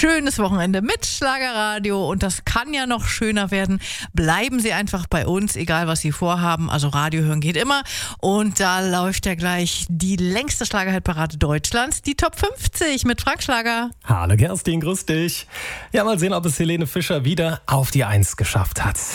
schönes Wochenende mit Schlagerradio und das kann ja noch schöner werden. Bleiben Sie einfach bei uns, egal was Sie vorhaben. Also Radio hören geht immer und da läuft ja gleich die längste Schlagerhitparade Deutschlands, die Top 50 mit Frank Schlager. Hallo Kerstin, grüß dich. Ja, mal sehen, ob es Helene Fischer wieder auf die 1 geschafft hat.